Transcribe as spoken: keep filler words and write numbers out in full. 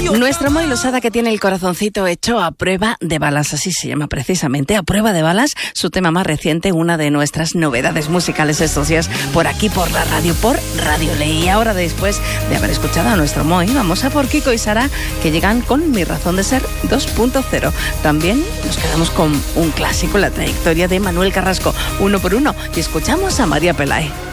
Nuestro Moy Losada, que tiene el corazoncito hecho a prueba de balas, así se llama precisamente, a prueba de balas, su tema más reciente, una de nuestras novedades musicales estos días, por aquí, por la radio, por Radio Ley. Y ahora, después de haber escuchado a nuestro Moy, vamos a por Kiko y Sara, que llegan con Mi Razón de Ser dos punto cero. También nos quedamos con un clásico, la trayectoria de Manuel Carrasco, Uno por Uno, y escuchamos a María Pelae.